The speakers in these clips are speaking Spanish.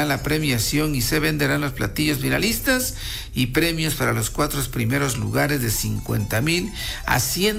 será la premiación y se venderán los platillos finalistas y premios para los 4 primeros lugares de 50,000 a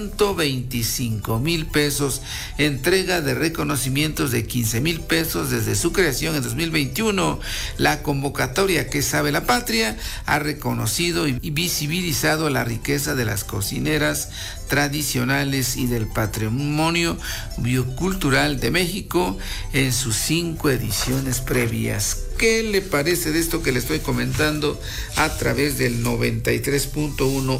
125,000 pesos, entrega de reconocimientos de 15,000 pesos desde su creación en 2021. La convocatoria Que Sabe la Patria ha reconocido y visibilizado la riqueza de las cocineras tradicionales y del patrimonio biocultural de México en sus 5 ediciones previas. ¿Qué le parece de esto que le estoy comentando a través del 93.1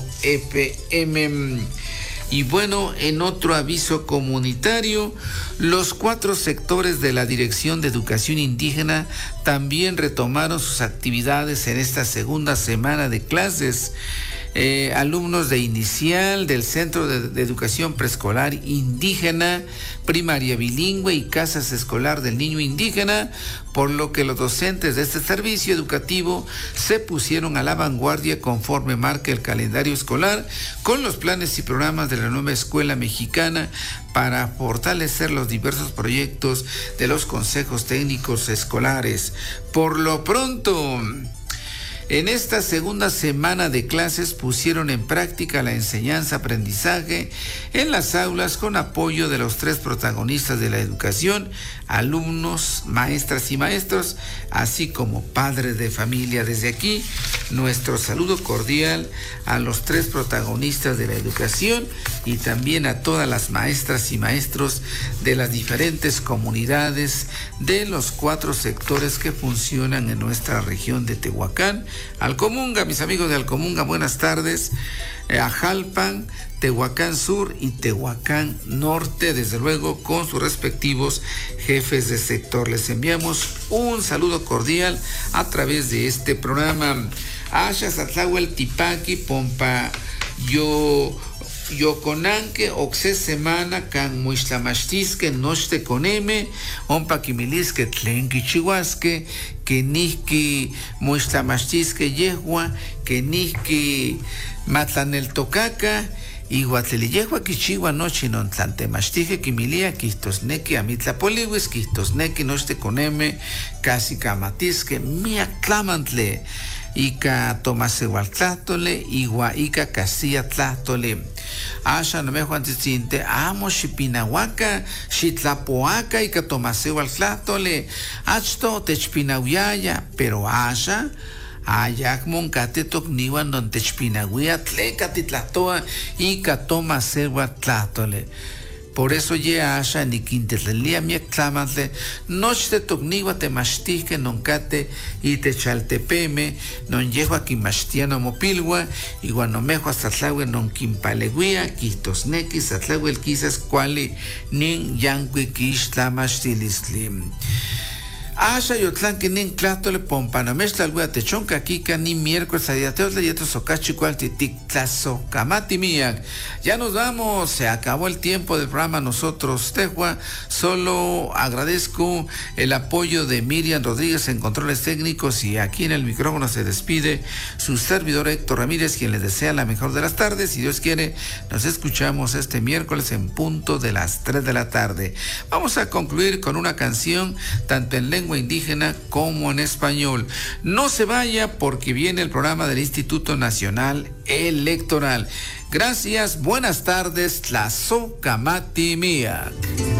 FM? Y bueno, en otro aviso comunitario, los 4 sectores de la Dirección de Educación Indígena también retomaron sus actividades en esta segunda semana de clases. Alumnos de inicial del Centro de Educación Preescolar Indígena, Primaria Bilingüe y Casas Escolar del Niño Indígena, por lo que los docentes de este servicio educativo se pusieron a la vanguardia conforme marca el calendario escolar con los planes y programas de la nueva escuela mexicana para fortalecer los diversos proyectos de los consejos técnicos escolares. Por lo pronto, en esta segunda semana de clases pusieron en práctica la enseñanza-aprendizaje en las aulas con apoyo de los 3 protagonistas de la educación, alumnos, maestras y maestros, así como padres de familia. Desde aquí, nuestro saludo cordial a los 3 protagonistas de la educación y también a todas las maestras y maestros de las diferentes comunidades de los 4 sectores que funcionan en nuestra región de Tehuacán. Alcomunga, mis amigos de Alcomunga, buenas tardes. Ajalpan, Tehuacán Sur y Tehuacán Norte, desde luego con sus respectivos jefes de sector. Les enviamos un saludo cordial a través de este programa. Asha Satlahuel Tipaki, Pompa, Yoconanque, Oxe Semana, Can Muixtlamachtisque, Nochte Coneme, Ompa Quimilisque, Tlenqui Chihuasque, que Nihki Muixtlamachtisque Yehua, que Nihki Matlanel Tocaca, Iguatliliyehua Kichiwa Nochi non Tlantemachtige Quimilia, Quistosneque Amitlapolihuis, Quistosneque Nochte Coneme, Casi Camatisque, Mia Clamantle. Ika Tomasehualtlátole, Igua Ika Castilla Tlátole. Asha no me Juantizinte, Amo Xipinahuaca, Xitlapoaca, Ika Tomasehualtlátole. Achto Techpinauyaya, pero Asha Ayak Moncate Tocniwan don Techpinahuia, Tleca Titlatoa, Ika Tomasehualtlátole. Por eso ya Asha ni quintelia mi clamantle, noche tocniwa te mastique noncate y te chaltepeme, non llego aquí mastiano mopilwa, y guanomejo hasta tlawe non quimpaleguia, quistosnequi, satlawe el quizas cuali, nin yanqui quish tlamastilistlim. Asha yotlan que nin clatole pompanamesh la lua techonca kika ni miércoles adiateos le yetos socachi cual titic tlazo camati miak. Ya nos vamos, se acabó el tiempo del programa nosotros Tehua. Solo agradezco el apoyo de Miriam Rodríguez en controles técnicos y aquí en el micrófono se despide su servidor Héctor Ramírez, quien les desea la mejor de las tardes. Si Dios quiere, nos escuchamos este miércoles en punto de las 3 de la tarde. Vamos a concluir con una canción tanto en lengua indígena como en español. No se vaya porque viene el programa del Instituto Nacional Electoral. Gracias, buenas tardes, Tlazo Camati Miak.